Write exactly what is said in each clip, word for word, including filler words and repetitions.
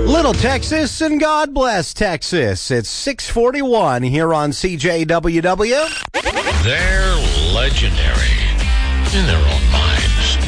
Little Texas and God bless Texas. It's six forty-one here on C J W W. They're legendary in their own minds.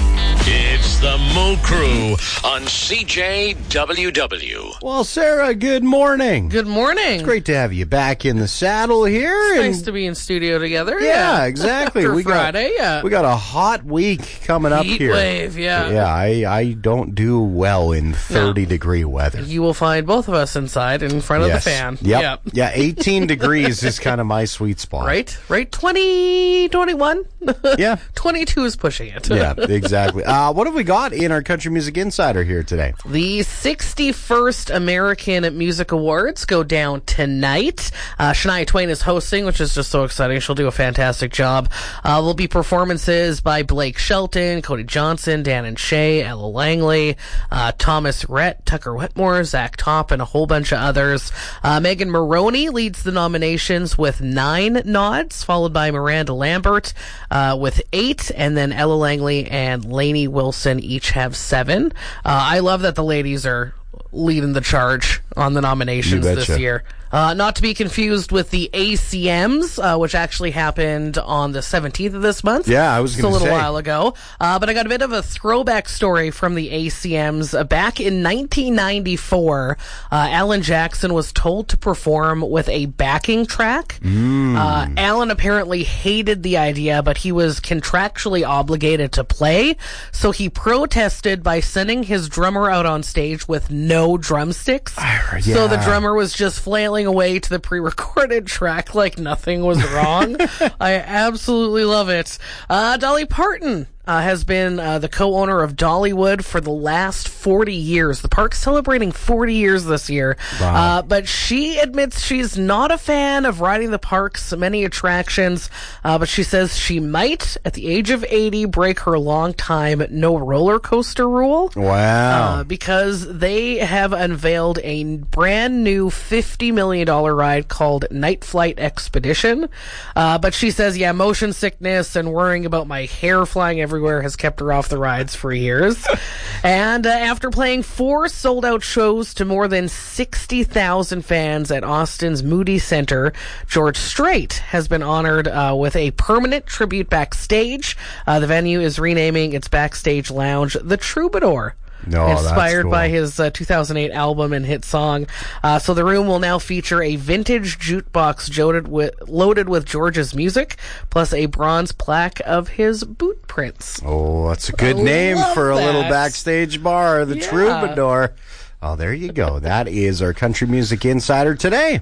It's the Moo Crew on C J W W. Well, Sarah, good morning. Good morning. It's great to have you back in the saddle here. It's and nice to be in studio together. Yeah, Yeah, exactly. After we Friday, got, yeah. We got a hot week coming up Heat here. wave, yeah. Yeah, I, I don't do well in thirty-degree weather. You will find both of us inside in front Yes. of the fan. Yep. Yeah, eighteen degrees is kind of my sweet spot. Right? Right? twenty, twenty-one? Yeah. twenty-two is pushing it. Yeah, exactly. Uh, what have we got in our Country Music Insider here today? The sixty-first American Music Awards go down tonight. Uh, Shania Twain is hosting, which is just so exciting. She'll do a fantastic job. Uh, there'll be performances by Blake Shelton, Cody Johnson, Dan and Shay, Ella Langley, uh, Thomas Rhett, Tucker Wetmore, Zach Top, and a whole bunch of others. Uh, Megan Maroney leads the nominations with nine nods, followed by Miranda Lambert uh, with eight, and then Ella Langley and Lainey Wilson each have seven. Uh, I love that the ladies are leading the charge on the nominations You this betcha. year. Uh, not to be confused with the A C Ms, uh, which actually happened on the seventeenth of this month. Yeah, I was Just going a to little say. while ago. Uh, but I got a bit of a throwback story from the A C Ms. Uh, back in nineteen ninety-four, uh, Alan Jackson was told to perform with a backing track. Mm. Uh, Alan apparently hated the idea, but he was contractually obligated to play, so he protested by sending his drummer out on stage with no drumsticks. yeah. So the drummer was just flailing away to the pre-recorded track like nothing was wrong. I absolutely love it. Uh, Dolly Parton Uh, has been uh, the co-owner of Dollywood for the last forty years. The park's celebrating forty years this year. Wow. Uh, but she admits she's not a fan of riding the park's many attractions, uh, but she says she might, at the age of eighty, break her long-time no roller coaster rule. Wow. Uh, because they have unveiled a brand new fifty million dollars ride called Night Flight Expedition. Uh, but she says, yeah, motion sickness and worrying about my hair flying everywhere has kept her off the rides for years. And uh, after playing four sold-out shows to more than sixty thousand fans at Austin's Moody Center, George Strait has been honored uh, with a permanent tribute backstage. Uh, the venue is renaming its backstage lounge the Troubadour. No, that's Inspired cool. by his uh, two thousand eight album and hit song. Uh, so the room will now feature a vintage jukebox loaded with, loaded with George's music, plus a bronze plaque of his boot prints. Oh, that's a good I name love for a little that. backstage bar, the Yeah. Troubadour. Oh, there you go. That is our Country Music Insider today.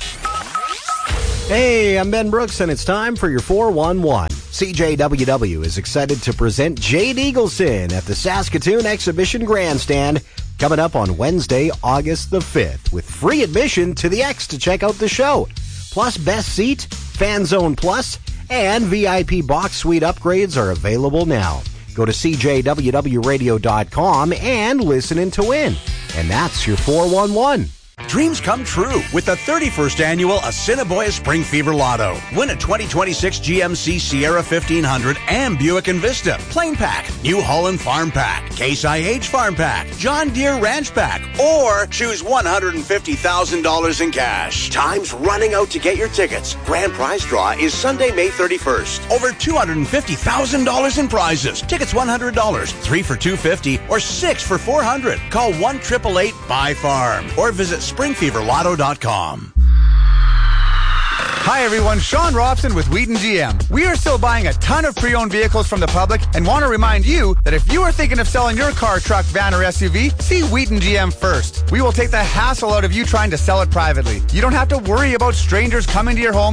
Hey, I'm Ben Brooks, and it's time for your four one one. C J W W is excited to present Jade Eagleson at the Saskatoon Exhibition Grandstand coming up on Wednesday, August the fifth, with free admission to the X to check out the show, plus best seat, Fan Zone Plus, and V I P box suite upgrades are available now. Go to C J W W radio dot com and listen in to win. And that's your four one one. Dreams come true with the thirty-first annual Assiniboia Spring Fever Lotto. Win a twenty twenty-six G M C Sierra fifteen hundred and Buick Envista Plain Pack, New Holland Farm Pack, Case I H Farm Pack, John Deere Ranch Pack, or choose one hundred fifty thousand dollars in cash. Time's running out to get your tickets. Grand prize draw is Sunday, May thirty-first. Over two hundred fifty thousand dollars in prizes. Tickets one hundred dollars, three for two hundred fifty dollars, or six for four hundred dollars. Call one eight eight eight buy farm or visit spring fever lotto dot com. Hi everyone, Sean Robson with Wheaton G M. We are still buying a ton of pre-owned vehicles from the public and want to remind you that if you are thinking of selling your car, truck, van, or S U V, see Wheaton G M first. We will take the hassle out of you trying to sell it privately. You don't have to worry about strangers coming to your home